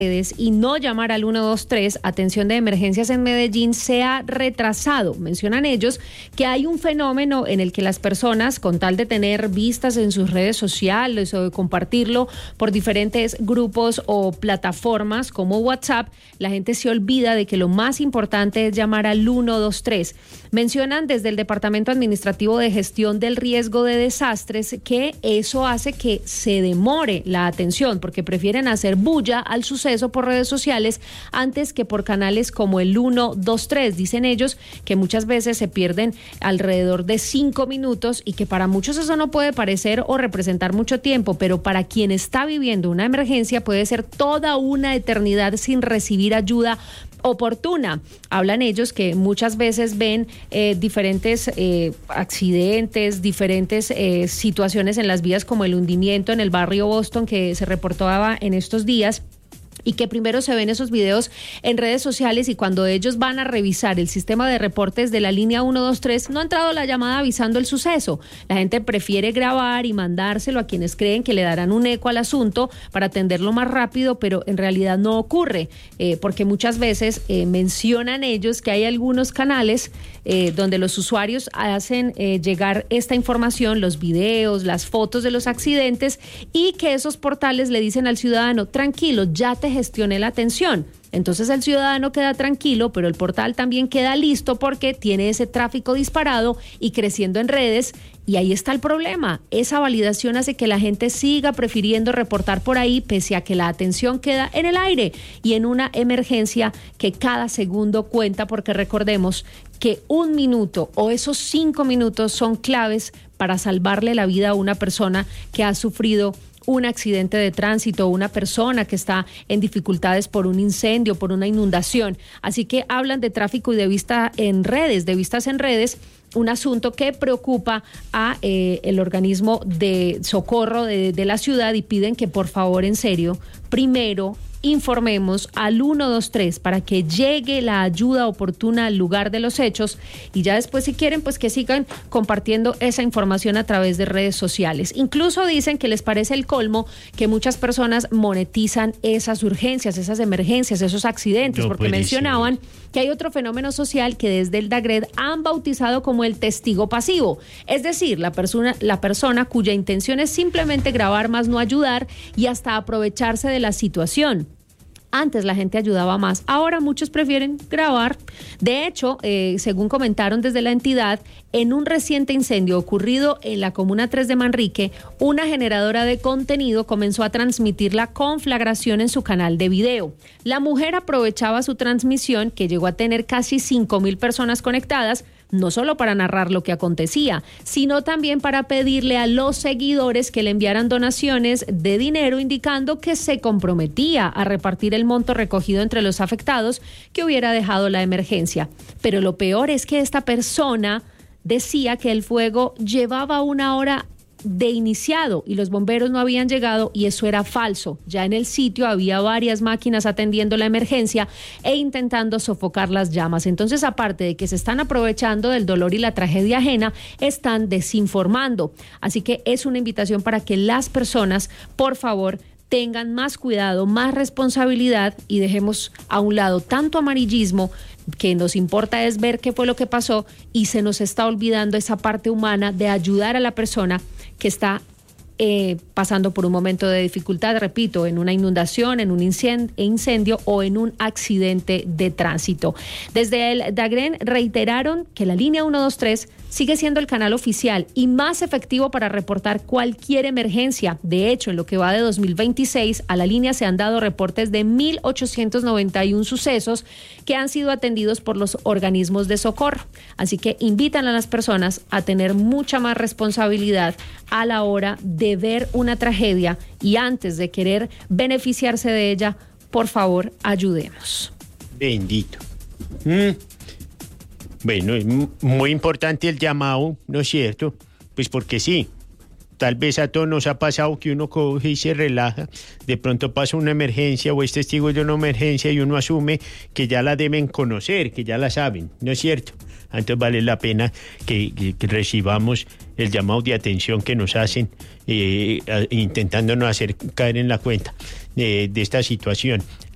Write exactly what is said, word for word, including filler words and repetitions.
y no llamar al uno dos tres, atención de emergencias en Medellín, se ha retrasado. Mencionan ellos que hay un fenómeno en el que las personas, con tal de tener vistas en sus redes sociales o de compartirlo por diferentes grupos o plataformas como WhatsApp, la gente se olvida de que lo más importante es llamar al uno dos tres. Mencionan desde el Departamento Administrativo de Gestión del Riesgo de Desastres que eso hace que se demore la atención, porque prefieren hacer bulla al suceso por redes sociales antes que por canales como el uno dos tres. Dicen ellos que muchas veces se pierden alrededor de cinco minutos y que para muchos eso no puede parecer o representar mucho tiempo, pero para quien está viviendo una emergencia puede ser toda una eternidad sin recibir ayuda oportuna. Hablan ellos que muchas veces ven eh, diferentes eh, accidentes, diferentes eh, situaciones en las vías, como el hundimiento en el barrio Boston que se reportaba en estos días, y que primero se ven esos videos en redes sociales y cuando ellos van a revisar el sistema de reportes de la línea uno dos tres no ha entrado la llamada avisando el suceso. La gente prefiere grabar y mandárselo a quienes creen que le darán un eco al asunto para atenderlo más rápido, pero en realidad no ocurre, eh, porque muchas veces eh, mencionan ellos que hay algunos canales eh, donde los usuarios hacen eh, llegar esta información, los videos, las fotos de los accidentes, y que esos portales le dicen al ciudadano: tranquilo, ya te gestioné la atención. Entonces el ciudadano queda tranquilo, pero el portal también queda listo porque tiene ese tráfico disparado y creciendo en redes, y ahí está el problema. Esa validación hace que la gente siga prefiriendo reportar por ahí, pese a que la atención queda en el aire y en una emergencia que cada segundo cuenta, porque recordemos que un minuto o esos cinco minutos son claves para salvarle la vida a una persona que ha sufrido un accidente de tránsito, una persona que está en dificultades por un incendio, por una inundación. Así que hablan de tráfico y de vista en redes, de vistas en redes, un asunto que preocupa a eh, el organismo de socorro de, de la ciudad, y piden que por favor, en serio, primero informemos al uno dos tres para que llegue la ayuda oportuna al lugar de los hechos, y ya después, si quieren, pues que sigan compartiendo esa información a través de redes sociales. Incluso dicen que les parece el colmo que muchas personas monetizan esas urgencias, esas emergencias, esos accidentes, no, porque mencionaban ser. que hay otro fenómeno social que desde el DAGRED han bautizado como el testigo pasivo, es decir, la persona, la persona cuya intención es simplemente grabar más no ayudar y hasta aprovecharse de la situación. Antes la gente ayudaba más, ahora muchos prefieren grabar. De hecho, eh, según comentaron desde la entidad, en un reciente incendio ocurrido en la Comuna tres de Manrique, una generadora de contenido comenzó a transmitir la conflagración en su canal de video. La mujer aprovechaba su transmisión, que llegó a tener casi cinco mil personas conectadas, no solo para narrar lo que acontecía, sino también para pedirle a los seguidores que le enviaran donaciones de dinero, indicando que se comprometía a repartir el monto recogido entre los afectados que hubiera dejado la emergencia. Pero lo peor es que esta persona decía que el fuego llevaba una hora de iniciado y los bomberos no habían llegado, y eso era falso. Ya en el sitio había varias máquinas atendiendo la emergencia e intentando sofocar las llamas. Entonces, aparte de que se están aprovechando del dolor y la tragedia ajena, están desinformando. Así que es una invitación para que las personas, por favor, tengan más cuidado, más responsabilidad, y dejemos a un lado tanto amarillismo. Que nos importa es ver qué fue lo que pasó, y se nos está olvidando esa parte humana de ayudar a la persona que está eh, pasando por un momento de dificultad, repito, en una inundación, en un incendio, incendio o en un accidente de tránsito. Desde el DAGREN reiteraron que la línea uno dos tres sigue siendo el canal oficial y más efectivo para reportar cualquier emergencia. De hecho, en lo que va de dos mil veintiséis, a la línea se han dado reportes de mil ochocientos noventa y uno sucesos que han sido atendidos por los organismos de socorro. Así que invitan a las personas a tener mucha más responsabilidad a la hora de ver una tragedia, y antes de querer beneficiarse de ella, por favor, ayudemos. Bendito. Mm. Bueno, es muy importante el llamado, ¿no es cierto? Pues porque sí, tal vez a todos nos ha pasado que uno coge y se relaja, de pronto pasa una emergencia o es testigo de una emergencia y uno asume que ya la deben conocer, que ya la saben, ¿no es cierto? Entonces vale la pena que, que, que recibamos el llamado de atención que nos hacen, eh, intentando no hacer caer en la cuenta de, de esta situación.